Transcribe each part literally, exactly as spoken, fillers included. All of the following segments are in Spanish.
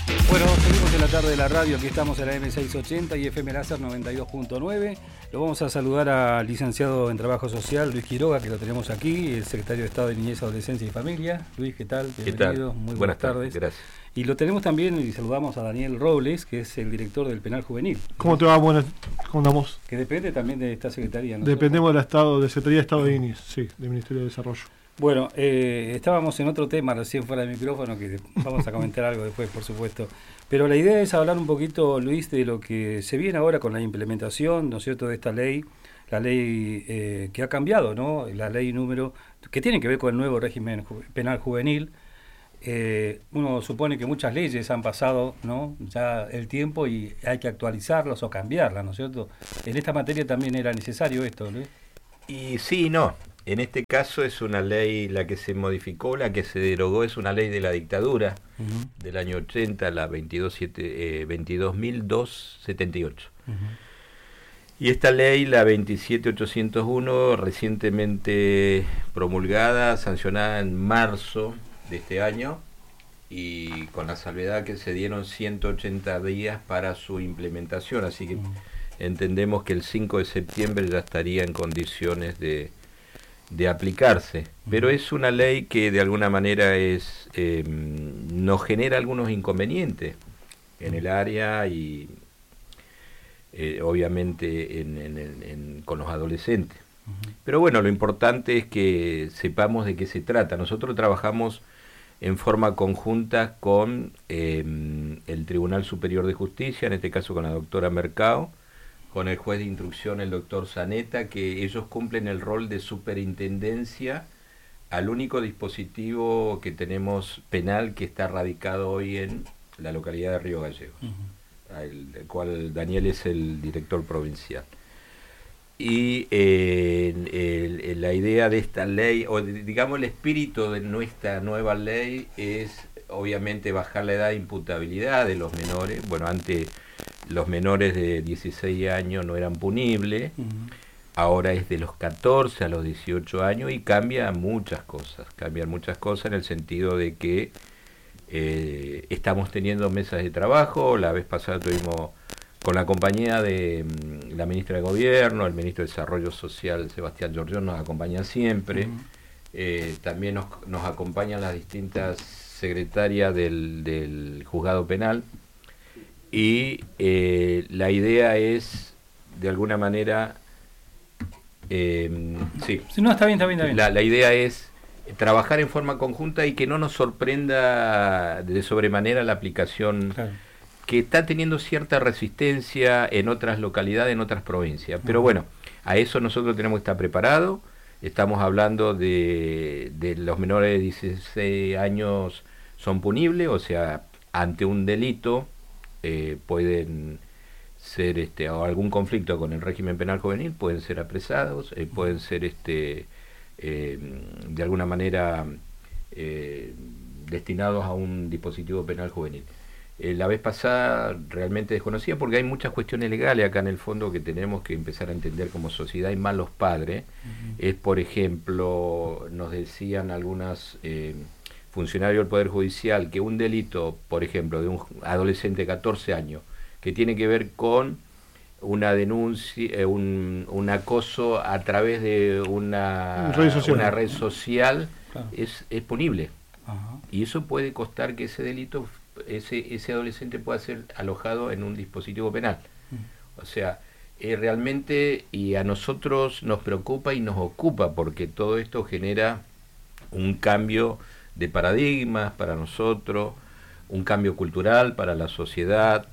Bueno, seguimos en la tarde de la radio, aquí estamos en la M seiscientos ochenta y F M Láser noventa y dos punto nueve. Lo vamos a saludar al licenciado en Trabajo Social, Luis Quiroga, que lo tenemos aquí, el secretario de Estado de Niñez, Adolescencia y Familia. Luis, ¿qué tal? Bienvenido. ¿Qué tal? Muy buenas, buenas tardes. tardes. Gracias. Y lo tenemos también, y saludamos a Daniel Robles, que es el director del Penal Juvenil. ¿Cómo te va? Buenas, ¿cómo andamos? Que depende también de esta secretaría, ¿no? Dependemos del Estado, de Secretaría de Estado de Niñez, sí, del Ministerio de Desarrollo. Bueno, eh, estábamos en otro tema recién fuera del micrófono, que vamos a comentar algo después, por supuesto. Pero la idea es hablar un poquito, Luis, de lo que se viene ahora con la implementación, ¿no es cierto?, de esta ley, la ley eh, que ha cambiado, ¿no?, la ley número, que tiene que ver con el nuevo régimen ju- penal juvenil. Eh, uno supone que muchas leyes han pasado, ¿no?, ya el tiempo y hay que actualizarlas o cambiarlas, ¿no es cierto? En esta materia también era necesario esto, Luis. Y sí y no. En este caso es una ley, la que se modificó, la que se derogó, es una ley de la dictadura uh-huh. del año ochenta, la veintidós mil doscientos setenta y ocho. Uh-huh. Y esta ley, la veintisiete mil ochocientos uno, recientemente promulgada, sancionada en marzo de este año, y con la salvedad que se dieron ciento ochenta días para su implementación, así que uh-huh. entendemos que el cinco de septiembre ya estaría en condiciones de de aplicarse, pero es una ley que de alguna manera es eh, nos genera algunos inconvenientes en el área y eh, obviamente en, en, en, en, con los adolescentes. Uh-huh. Pero bueno, lo importante es que sepamos de qué se trata. Nosotros trabajamos en forma conjunta con eh, el Tribunal Superior de Justicia, en este caso con la doctora Mercado, con el juez de instrucción, el doctor Zaneta, que ellos cumplen el rol de superintendencia al único dispositivo que tenemos penal que está radicado hoy en la localidad de Río Gallegos, uh-huh. el, el cual Daniel es el director provincial. Y eh, el, el, la idea de esta ley, o digamos el espíritu de nuestra nueva ley, es obviamente bajar la edad de imputabilidad de los menores. Bueno, antes los menores de dieciséis años no eran punibles, uh-huh. ahora es de los catorce a los dieciocho años y cambia muchas cosas, cambian muchas cosas en el sentido de que eh, estamos teniendo mesas de trabajo. La vez pasada tuvimos con la compañía de um, la ministra de Gobierno, el ministro de Desarrollo Social, Sebastián Giorgión, nos acompaña siempre, uh-huh. eh, también nos, nos acompañan las distintas secretarias del, del juzgado penal. Y eh, la idea es, de alguna manera, eh, sí, sí, no, está bien, está bien, está bien. La, la idea es trabajar en forma conjunta y que no nos sorprenda de sobremanera la aplicación, claro. que está teniendo cierta resistencia en otras localidades, en otras provincias. Pero uh-huh. bueno, a eso nosotros tenemos que estar preparados. Estamos hablando de, de los menores de dieciséis años son punibles, o sea, ante un delito, Eh, pueden ser este o algún conflicto con el régimen penal juvenil, pueden ser apresados, eh, pueden ser este eh, de alguna manera eh, destinados a un dispositivo penal juvenil. Eh, la vez pasada realmente desconocía, porque hay muchas cuestiones legales acá en el fondo que tenemos que empezar a entender como sociedad, y más los padres. Uh-huh. Es, por ejemplo, nos decían algunas eh, funcionario del Poder Judicial, que un delito, por ejemplo, de un adolescente de catorce años, que tiene que ver con una denuncia, eh, un, un acoso a través de una red social, una red social claro. es, es punible. Ajá. Y eso puede costar que ese delito, ese, ese adolescente pueda ser alojado en un dispositivo penal. Uh-huh. O sea, eh, realmente, y a nosotros nos preocupa y nos ocupa, porque todo esto genera un cambio de paradigmas para nosotros, un cambio cultural para la sociedad,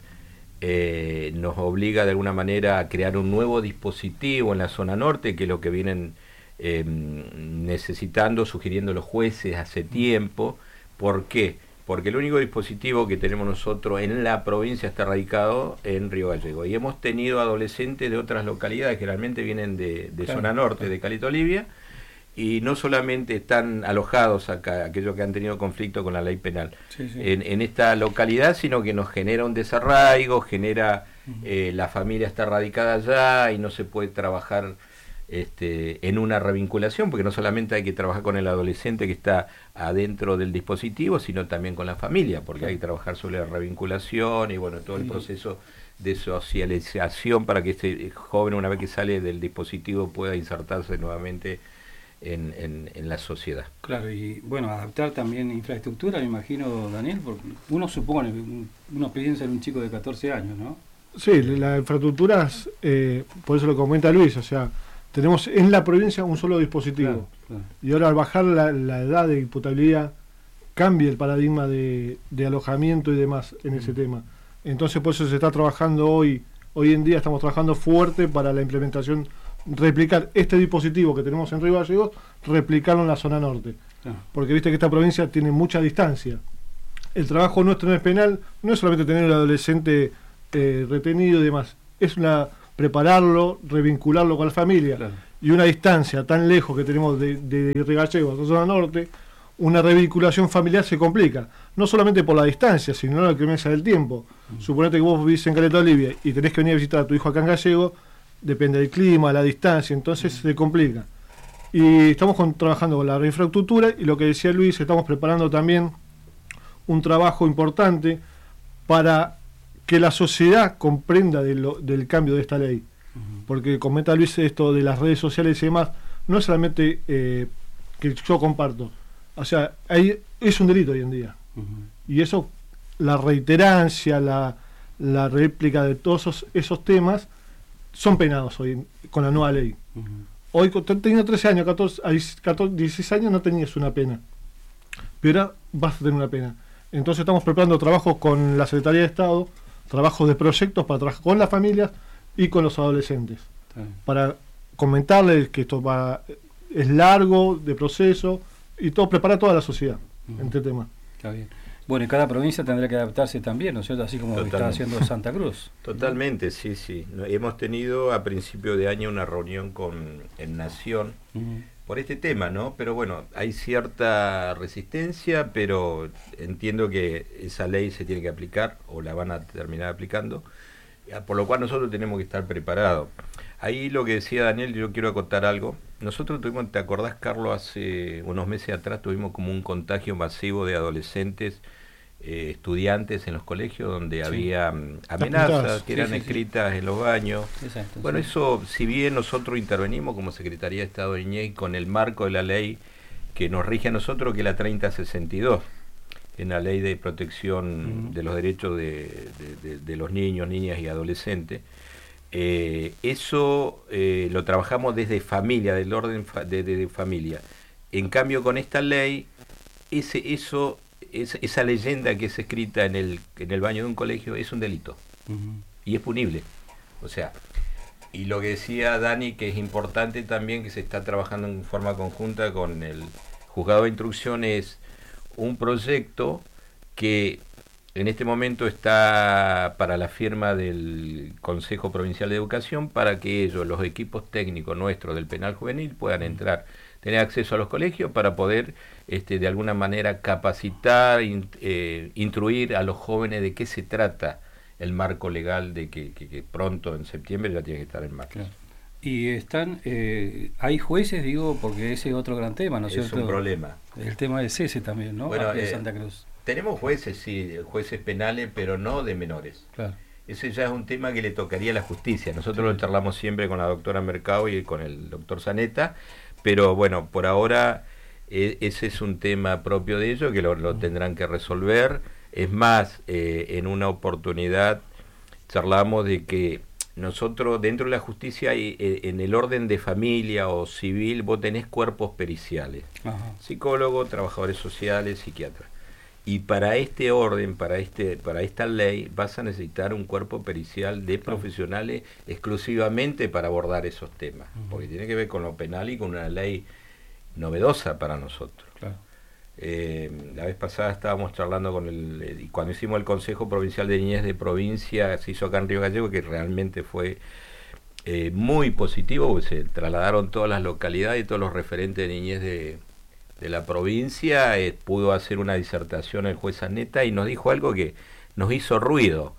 eh, nos obliga de alguna manera a crear un nuevo dispositivo en la zona norte, que es lo que vienen eh, necesitando, sugiriendo los jueces hace tiempo. ¿Por qué? Porque el único dispositivo que tenemos nosotros en la provincia está radicado en Río Gallegos, y hemos tenido adolescentes de otras localidades, generalmente vienen de, de claro, zona norte, claro. de Caleta Olivia, y no solamente están alojados acá, aquellos que han tenido conflicto con la ley penal, sí, sí. En, en esta localidad, sino que nos genera un desarraigo, genera, uh-huh. eh, la familia está radicada allá y no se puede trabajar este, en una revinculación, porque no solamente hay que trabajar con el adolescente que está adentro del dispositivo, sino también con la familia, porque hay que trabajar sobre la revinculación y bueno, todo el proceso de socialización para que este joven, una vez que sale del dispositivo, pueda insertarse nuevamente en, en, en la sociedad. Claro, y bueno, adaptar también infraestructura, me imagino, Daniel, porque uno supone, uno piensa en un chico de catorce años, ¿no? Sí, las infraestructuras, eh, por eso lo comenta Luis, o sea, tenemos en la provincia un solo dispositivo. Claro, claro. Y ahora al bajar la, la edad de imputabilidad, cambia el paradigma de, de alojamiento y demás en ese mm. tema. Entonces por eso se está trabajando hoy, hoy en día estamos trabajando fuerte para la implementación, replicar este dispositivo que tenemos en Río Gallegos, replicarlo en la zona norte. Ah. Porque viste que esta provincia tiene mucha distancia. El trabajo nuestro en el penal no es solamente tener al adolescente eh, retenido y demás, es una prepararlo, revincularlo con la familia. Claro. Y una distancia tan lejos que tenemos de, de, de Río Gallegos a la zona norte, una revinculación familiar se complica, no solamente por la distancia, sino la inclemencia del tiempo. Mm. Suponete que vos vivís en Caleta Olivia y tenés que venir a visitar a tu hijo acá en Gallego, depende del clima, la distancia, entonces mm. se complica. Y estamos con, trabajando con la reinfraestructura y lo que decía Luis, estamos preparando también un trabajo importante para que la sociedad comprenda de lo, del cambio de esta ley. Mm. Porque comenta Luis esto de las redes sociales y demás, no es solamente eh, que yo comparto. O sea, hay, es un delito hoy en día. Uh-huh. Y eso, la reiterancia, la, la réplica de todos esos, esos temas, son penados hoy con la nueva ley. Uh-huh. Hoy, teniendo trece años, catorce, catorce, dieciséis años, no tenías una pena. Pero ahora vas a tener una pena. Entonces estamos preparando trabajos con la Secretaría de Estado, trabajos de proyectos para trabajar con las familias y con los adolescentes. Uh-huh. Para comentarles que esto va, es largo, de proceso, y todo prepara toda la sociedad uh-huh. en este tema. Está bien. Bueno, y cada provincia tendrá que adaptarse también, ¿no es cierto? Así como Totalmente. Está haciendo Santa Cruz. Totalmente, sí, sí. Hemos tenido a principio de año una reunión con en Nación uh-huh. por este tema, ¿no? Pero bueno, hay cierta resistencia, pero entiendo que esa ley se tiene que aplicar, o la van a terminar aplicando, por lo cual nosotros tenemos que estar preparados. Ahí lo que decía Daniel, yo quiero acotar algo. Nosotros tuvimos, ¿te acordás, Carlos? Hace unos meses atrás tuvimos como un contagio masivo de adolescentes, eh, estudiantes en los colegios, donde sí. había um, amenazas que eran sí, sí, escritas sí. en los baños. Exacto, bueno, sí. eso, si bien nosotros intervenimos como Secretaría de Estado de Niñez con el marco de la ley que nos rige a nosotros, que es la treinta sesenta y dos, en la ley de protección uh-huh. de los derechos de, de, de, de los niños, niñas y adolescentes, Eh, eso eh, lo trabajamos desde familia, del orden fa de, de, de familia. En cambio, con esta ley, ese, eso, es, esa leyenda que es escrita en el, en el baño de un colegio es un delito uh-huh. y es punible. O sea, y lo que decía Dani, que es importante también, que se está trabajando en forma conjunta con el juzgado de instrucción, es un proyecto que en este momento está para la firma del Consejo Provincial de Educación, para que ellos, los equipos técnicos nuestros del penal juvenil, puedan entrar, tener acceso a los colegios para poder este, de alguna manera capacitar, in, eh, instruir a los jóvenes de qué se trata el marco legal, de que, que, que pronto en septiembre ya tiene que estar en marcha. Claro. Y están, eh, hay jueces, digo, porque ese es otro gran tema, ¿no es cierto? Es un problema. El tema es ese también, ¿no? Bueno, Aquí en eh, Santa Cruz. Tenemos jueces, sí, jueces penales, pero no de menores. Claro. Ese ya es un tema que le tocaría a la justicia. Nosotros sí. lo charlamos siempre con la doctora Mercado y con el doctor Zaneta, pero bueno, por ahora eh, ese es un tema propio de ellos, que lo, lo tendrán que resolver. Es más, eh, en una oportunidad charlamos de que nosotros dentro de la justicia, hay, eh, en el orden de familia o civil, vos tenés cuerpos periciales, Ajá. psicólogos, trabajadores sociales, psiquiatras. Y para este orden, para este, para esta ley, vas a necesitar un cuerpo pericial de profesionales exclusivamente para abordar esos temas, uh-huh. porque tiene que ver con lo penal y con una ley novedosa para nosotros. Claro. Eh, la vez pasada estábamos charlando con el, eh, cuando hicimos el Consejo Provincial de Niñez de Provincia, se hizo acá en Río Gallegos, que realmente fue eh, muy positivo, porque se trasladaron todas las localidades y todos los referentes de niñez de de la provincia, eh, pudo hacer una disertación el juez Zaneta y nos dijo algo que nos hizo ruido.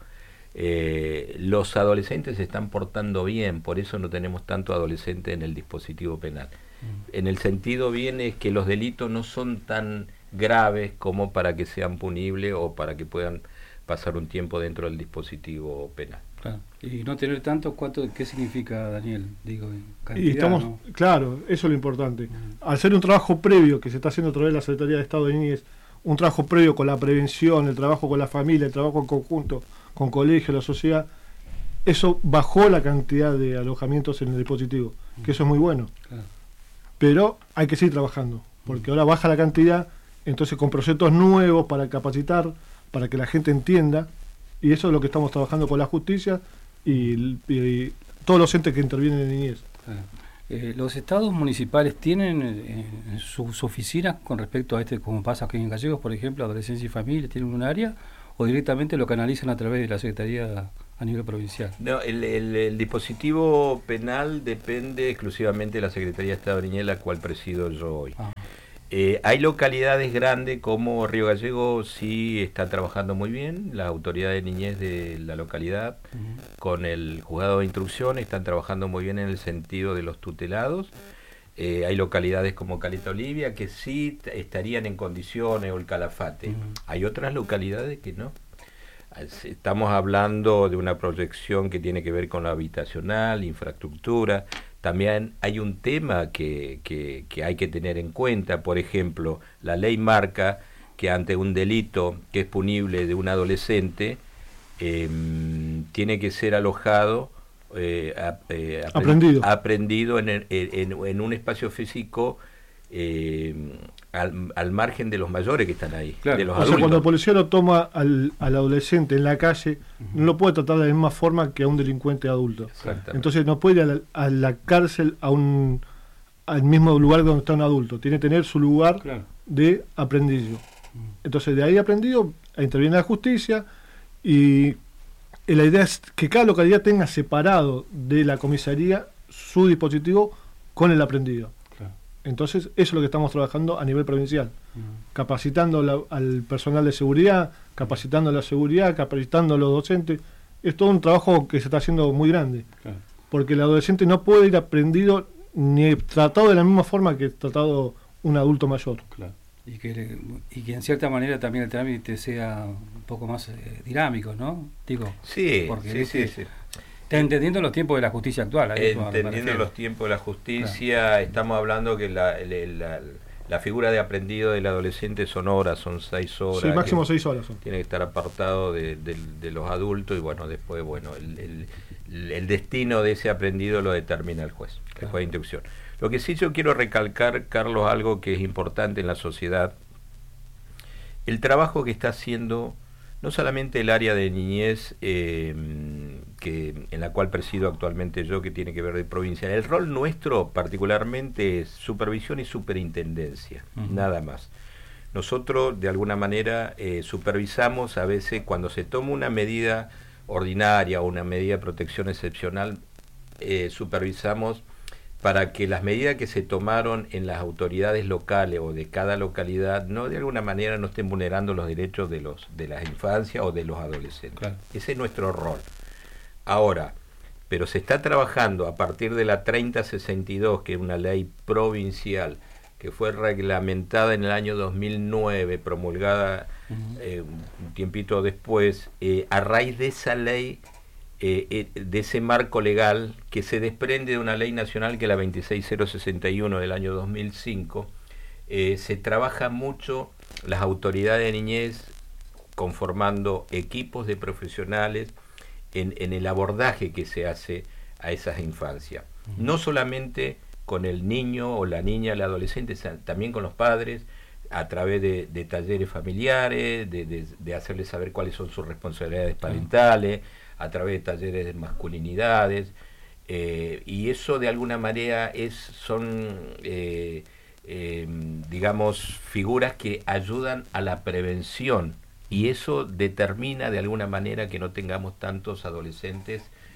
Eh, los adolescentes se están portando bien, por eso no tenemos tanto adolescente en el dispositivo penal. Mm. En el sentido bien es que los delitos no son tan graves como para que sean punibles o para que puedan pasar un tiempo dentro del dispositivo penal. Claro. Y no tener tanto, ¿cuánto, ¿qué significa, Daniel? Digo, en cantidad, y estamos, ¿no? Claro, eso es lo importante. Mm. Al ser un trabajo previo que se está haciendo a través de la Secretaría de Estado de Niñez, un trabajo previo con la prevención, el trabajo con la familia, el trabajo en conjunto con colegio, la sociedad, eso bajó la cantidad de alojamientos en el dispositivo, que eso es muy bueno. Claro. Pero hay que seguir trabajando, porque ahora baja la cantidad, entonces con proyectos nuevos para capacitar, para que la gente entienda, y eso es lo que estamos trabajando con la justicia y, y, y todos los entes que intervienen en niñez. Claro. Eh, ¿Los estados municipales tienen eh, en sus oficinas con respecto a este, como pasa aquí en Gallegos, por ejemplo, adolescencia y familia, tienen un área o directamente lo canalizan a través de la Secretaría a nivel provincial? No, el, el, el dispositivo penal depende exclusivamente de la Secretaría de Estado de Niñez, la cual presido yo hoy. Ah. Eh, hay localidades grandes como Río Gallegos, sí está trabajando muy bien, la autoridad de niñez de la localidad uh-huh. con el juzgado de instrucción están trabajando muy bien en el sentido de los tutelados. Eh, hay localidades como Caleta Olivia que sí t- estarían en condiciones, o el Calafate. Uh-huh. Hay otras localidades que no. Estamos hablando de una proyección que tiene que ver con lo habitacional, infraestructura. También hay un tema que, que, que hay que tener en cuenta. Por ejemplo, la ley marca que ante un delito que es punible de un adolescente, eh, tiene que ser alojado, eh, eh, aprend- aprendido, aprendido en, el, en, en un espacio físico eh, al, al margen de los mayores que están ahí, claro. de los o adultos. sea, cuando el policía lo toma al, al adolescente en la calle, uh-huh. no lo puede tratar de la misma forma que a un delincuente adulto. Entonces no puede ir a la, a la cárcel a un al mismo lugar donde está un adulto, tiene que tener su lugar claro. de aprendido. Uh-huh. Entonces de ahí aprendido interviene la justicia y la idea es que cada localidad tenga separado de la comisaría su dispositivo con el aprendido. Entonces, eso es lo que estamos trabajando a nivel provincial, uh-huh. capacitando la, al personal de seguridad, capacitando a la seguridad, capacitando a los docentes. Es todo un trabajo que se está haciendo muy grande, claro. porque el adolescente no puede ir aprendido ni tratado de la misma forma que tratado un adulto mayor. Claro. Y que, y que en cierta manera también el trámite sea un poco más eh, dinámico, ¿no? Digo, sí, porque sí, sí, sí. Entendiendo los tiempos de la justicia actual. Entendiendo los tiempos de la justicia, claro. estamos hablando que la, la, la, la figura de aprendido del adolescente son horas, son seis horas. Sí, máximo seis horas. Son. Tiene que estar apartado de, de, de los adultos y bueno, después, bueno, el, el, el destino de ese aprendido lo determina el juez, claro. el juez de instrucción. Lo que sí yo quiero recalcar, Carlos, algo que es importante en la sociedad, el trabajo que está haciendo no solamente el área de niñez eh, que en la cual presido actualmente yo, que tiene que ver de provincia. El rol nuestro particularmente es supervisión y superintendencia, uh-huh. nada más. Nosotros de alguna manera eh, supervisamos a veces cuando se toma una medida ordinaria o una medida de protección excepcional, eh, supervisamos para que las medidas que se tomaron en las autoridades locales o de cada localidad no de alguna manera no estén vulnerando los derechos de los de las infancias o de los adolescentes. Claro. Ese es nuestro rol. Ahora, pero se está trabajando a partir de la treinta sesenta y dos, que es una ley provincial que fue reglamentada en el año dos mil nueve, promulgada uh-huh. eh, un tiempito después, eh, a raíz de esa ley, eh, eh, de ese marco legal que se desprende de una ley nacional que es la veintiséis mil sesenta y uno del año dos mil cinco, eh, se trabaja mucho las autoridades de niñez conformando equipos de profesionales en, en el abordaje que se hace a esas infancias. Uh-huh. No solamente con el niño o la niña, el adolescente, también con los padres, a través de, de talleres familiares, de, de, de hacerles saber cuáles son sus responsabilidades parentales, a través de talleres de masculinidades, eh, y eso de alguna manera es son, eh, eh, digamos, figuras que ayudan a la prevención, y eso determina de alguna manera que no tengamos tantos adolescentes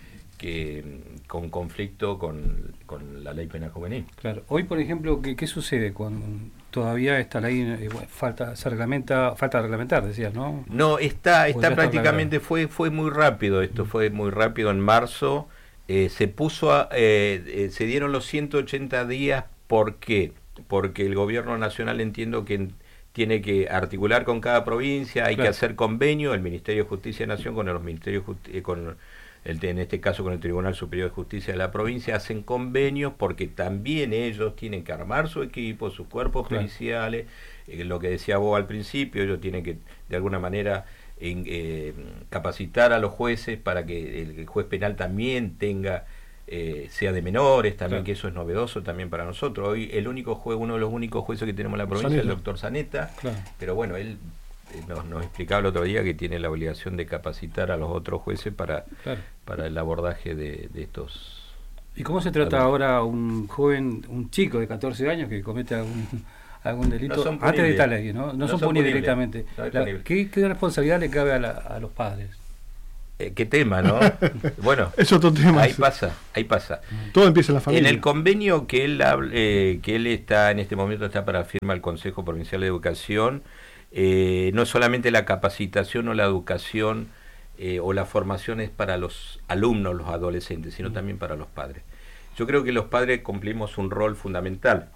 que con conflicto con, con la ley penal juvenil. Claro. Hoy, por ejemplo, ¿qué, qué sucede cuando todavía esta ley eh, bueno, falta se reglamenta, falta reglamentar, decías, ¿no? No, está, está está prácticamente, fue, fue muy rápido esto, mm. fue muy rápido en marzo, eh, se puso, a, eh, eh, se dieron los ciento ochenta días, ¿por qué? Porque el gobierno nacional entiendo que tiene que articular con cada provincia, hay claro. que hacer convenio, el Ministerio de Justicia de Nación con los ministerios eh, con el, en este caso con el Tribunal Superior de Justicia de la provincia, hacen convenios porque también ellos tienen que armar su equipo, sus cuerpos claro. policiales, eh, lo que decía vos al principio, ellos tienen que de alguna manera en, eh, capacitar a los jueces para que el, el juez penal también tenga Eh, sea de menores, también claro. que eso es novedoso también para nosotros. Hoy el único juez, uno de los únicos jueces que tenemos en la provincia Zaneta. Es el doctor Zaneta, claro. pero bueno, él eh, nos, nos explicaba el otro día que tiene la obligación de capacitar a los otros jueces para, claro. para el abordaje de, de estos. ¿Y cómo se trata ahora un joven, un chico de catorce años que comete algún, algún delito no antes de esta ley? No, no, no son, son punibles directamente. No la, ¿qué, ¿Qué responsabilidad le cabe a, la, a los padres? Eh, qué tema, ¿no? Bueno, es otro tema. Ahí pasa, ahí pasa. Todo empieza en la familia. En el convenio que él eh, que él está en este momento está para firma el Consejo Provincial de Educación, eh, no solamente la capacitación o la educación eh, o la formación es para los alumnos, los adolescentes, sino también para los padres. Yo creo que los padres cumplimos un rol fundamental.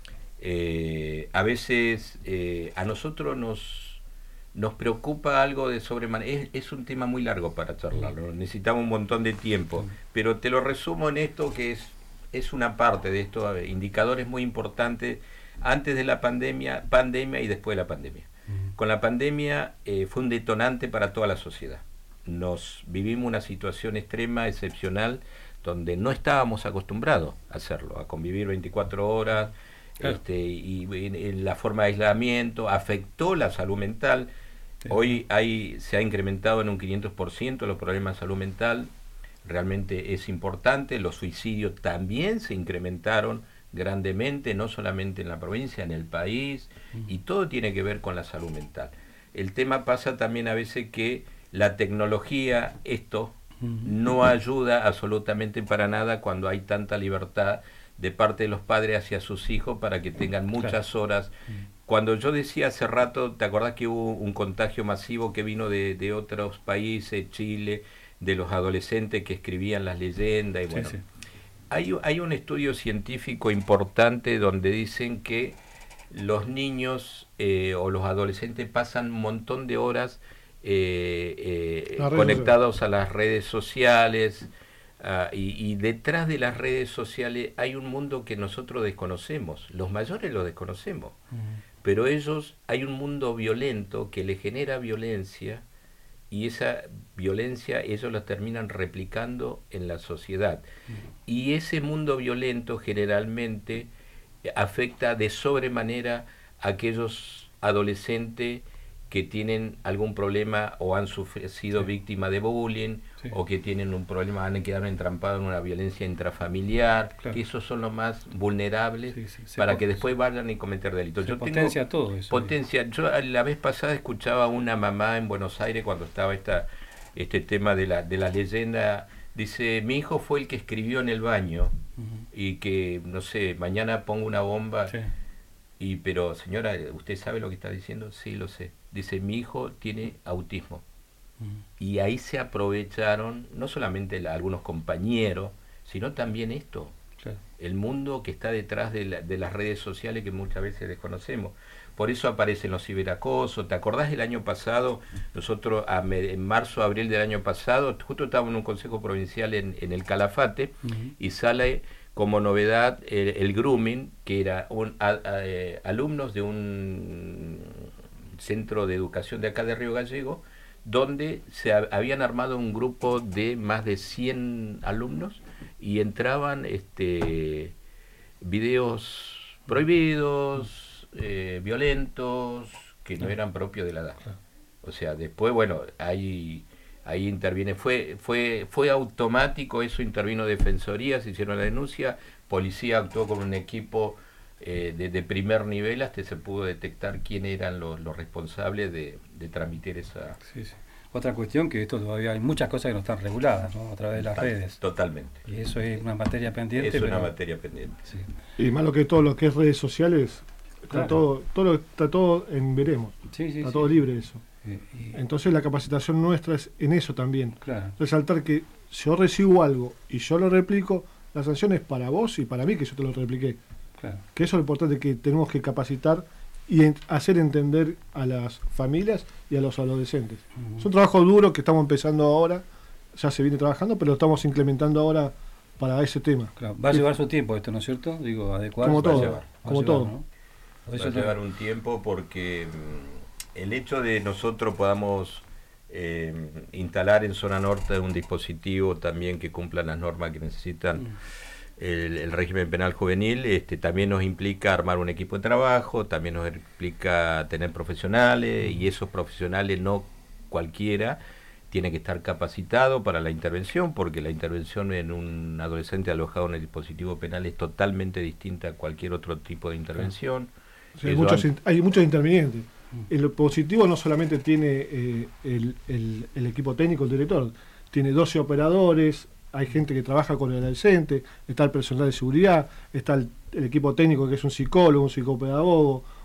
Eh, a veces eh, a nosotros nos Nos preocupa algo de sobremanera, es, es un tema muy largo para charlarlo, necesitamos un montón de tiempo, pero te lo resumo en esto que es, es una parte de estos indicadores muy importantes antes de la pandemia, pandemia y después de la pandemia. Uh-huh. Con la pandemia eh, fue un detonante para toda la sociedad. Nos vivimos una situación extrema, excepcional, donde no estábamos acostumbrados a hacerlo, a convivir veinticuatro horas, claro. este, y, y en la forma de aislamiento, afectó la salud mental. Sí. Hoy hay, se ha incrementado en un quinientos por ciento los problemas de salud mental, realmente es importante. Los suicidios también se incrementaron grandemente, no solamente en la provincia, en el país, uh-huh. y todo tiene que ver con la salud mental. El tema pasa también a veces que la tecnología, esto, uh-huh. no ayuda absolutamente para nada cuando hay tanta libertad de parte de los padres hacia sus hijos para que tengan muchas claro. horas. Cuando yo decía hace rato, ¿te acordás que hubo un contagio masivo que vino de, de otros países, Chile, de los adolescentes que escribían las leyendas? Y bueno, sí, sí. Hay, hay un estudio científico importante donde dicen que los niños eh, o los adolescentes pasan un montón de horas eh, eh, conectados a las redes sociales, Uh, y, y detrás de las redes sociales hay un mundo que nosotros desconocemos, los mayores lo desconocemos, uh-huh. pero ellos, hay un mundo violento que le genera violencia y esa violencia ellos la terminan replicando en la sociedad. Uh-huh. Y ese mundo violento generalmente afecta de sobremanera a aquellos adolescentes que tienen algún problema o han sufrido, sido sí. víctimas de bullying, sí. o que tienen un problema, han quedado entrampados en una violencia intrafamiliar, claro. que esos son los más vulnerables sí, sí, para que después vayan y cometer delitos. Se yo potencia tengo todo eso. Potencia. Yo la vez pasada escuchaba a una mamá en Buenos Aires cuando estaba esta este tema de la de la leyenda, dice, mi hijo fue el que escribió en el baño, uh-huh. y que, no sé, mañana pongo una bomba, sí. y pero señora, ¿usted sabe lo que está diciendo? Sí, lo sé. Dice, mi hijo tiene autismo. Uh-huh. Y ahí se aprovecharon, no solamente la, algunos compañeros, sino también esto, claro. el mundo que está detrás de, la, de las redes sociales que muchas veces desconocemos. Por eso aparecen los ciberacosos. ¿Te acordás del año pasado? Nosotros, a, en marzo, abril del año pasado, justo estábamos en un consejo provincial en, en el Calafate, uh-huh. y sale como novedad el, el grooming, que era un, a, a, eh, alumnos de un centro de educación de acá de Río Gallego, donde se ha, habían armado un grupo de más de cien alumnos y entraban este videos prohibidos, eh, violentos, que no eran propios de la edad. O sea, después, bueno, ahí ahí interviene, fue fue fue automático, eso intervino Defensoría, se hicieron la denuncia, policía actuó con un equipo Eh, de, de primer nivel hasta se pudo detectar quién eran los, los responsables de, de transmitir esa... Sí, sí. Otra cuestión que esto todavía hay muchas cosas que no están reguladas, ¿no? A través de las Total, redes. Totalmente. Y eso es una materia pendiente. Es una pero, materia pendiente. sí. Y más lo que todo lo que es redes sociales, está Claro. todo, todo lo- está todo en veremos. Sí, sí, Está sí. todo libre eso. Y- y- Entonces la capacitación nuestra es en eso también. claro. Resaltar que si yo recibo algo y yo lo replico, la sanción es para vos y para mí que yo te lo repliqué. Claro. Que eso es lo importante, que tenemos que capacitar y en- hacer entender a las familias y a los adolescentes. Ujú. Es un trabajo duro que estamos empezando ahora, ya se viene trabajando, pero lo estamos implementando ahora para ese tema. Claro, va a llevar su tiempo esto, ¿no es cierto? Digo, adecuar. Como va a todo, llevar, va a como llevar, todo. ¿no? Por eso Va a te- llevar un tiempo porque mm, el hecho de nosotros podamos eh, instalar en zona norte un dispositivo también que cumpla las normas que necesitan Mm. el, el régimen penal juvenil, este, también nos implica armar un equipo de trabajo, también nos implica tener profesionales, y esos profesionales no cualquiera tiene que estar capacitado para la intervención, porque la intervención en un adolescente alojado en el dispositivo penal es totalmente distinta a cualquier otro tipo de intervención. O sea, hay, Eso muchos, an- in- hay muchos intervinientes. El positivo no solamente tiene eh, el, el- el equipo técnico, el director, tiene doce operadores, hay gente que trabaja con el adolescente, está el personal de seguridad, está el, el equipo técnico que es un psicólogo, un psicopedagogo,